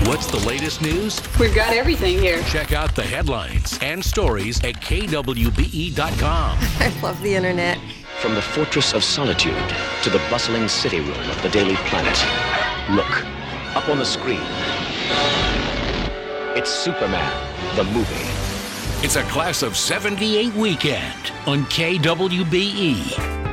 What's the latest news? We've got everything here. Check out the headlines and stories at kwbe.com. I love the internet. From the fortress of solitude to the bustling city room of the Daily Planet. Look, up on the screen. It's Superman, the movie. It's a Class of 78 weekend on KWBE.